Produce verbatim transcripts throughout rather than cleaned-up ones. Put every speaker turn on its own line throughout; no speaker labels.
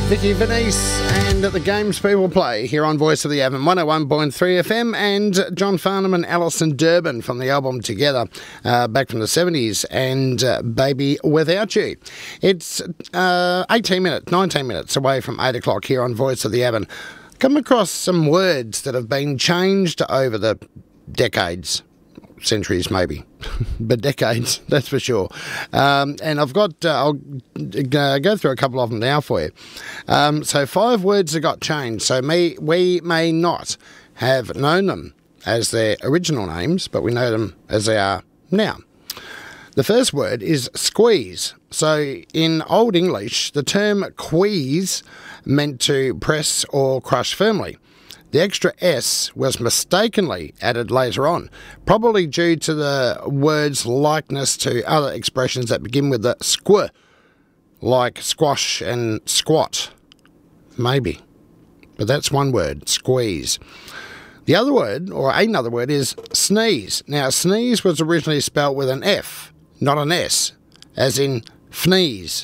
Vicky Venice and the games people play here on Voice of the Avon, one oh one point three F M, and John Farnham and Alison Durbin from the album Together, uh, back from the seventies, and uh, Baby Without You. It's uh, eighteen minutes, nineteen minutes away from eight o'clock here on Voice of the Avon. Come across some words that have been changed over the decades. Centuries maybe, but decades, that's for sure. Um, and I've got, uh, I'll uh, go through a couple of them now for you. Um, so five words that got changed. So me, we may not have known them as their original names, but we know them as they are now. The first word is squeeze. So in Old English, the term queeze meant to press or crush firmly. The extra S was mistakenly added later on, probably due to the word's likeness to other expressions that begin with the squ, like squash and squat. Maybe. But that's one word, squeeze. The other word, or another word, is sneeze. Now, sneeze was originally spelt with an F, not an S, as in fneeze.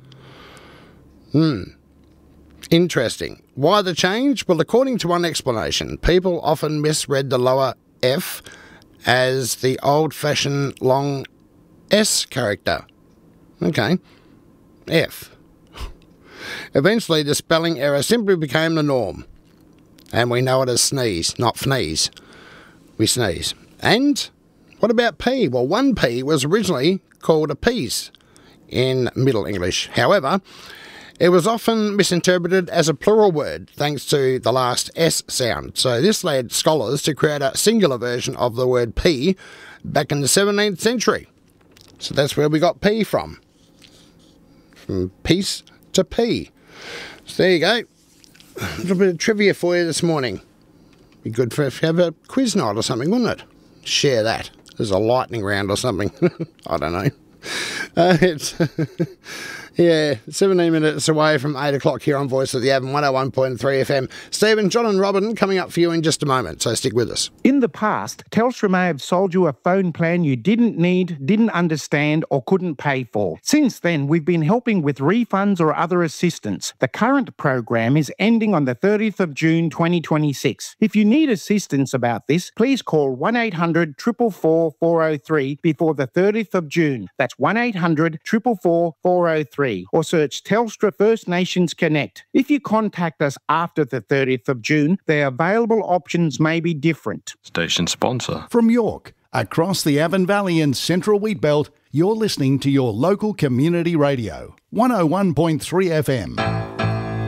Hmm. Interesting. Why the change? Well, according to one explanation, people often misread the lower F as the old-fashioned long S character. Okay. F. Eventually, the spelling error simply became the norm. And we know it as sneeze, not fneeze. We sneeze. And what about P? Well, one P was originally called a piece in Middle English. However, it was often misinterpreted as a plural word thanks to the last S sound. So this led scholars to create a singular version of the word P back in the seventeenth century. So that's where we got P from. From peace to P. So there you go. A little bit of trivia for you this morning. Be good for if you have a quiz night or something, wouldn't it? Share that. There's a lightning round or something. I don't know. Uh, it's... Yeah, seventeen minutes away from eight o'clock here on Voice of the Avon, one oh one point three F M. Stephen, John and Robin coming up for you in just a moment, so stick with us.
In the past, Telstra may have sold you a phone plan you didn't need, didn't understand or couldn't pay for. Since then, we've been helping with refunds or other assistance. The current program is ending on the thirtieth of June twenty twenty-six. If you need assistance about this, please call one eight hundred, four four four, four oh three before the thirtieth of June. That's one eight hundred, four four four, four oh three. Or search Telstra First Nations Connect. If you contact us after the thirtieth of June, the available options may be different.
Station sponsor.
From York, across the Avon Valley and Central Wheatbelt, you're listening to your local community radio, one oh one point three F M.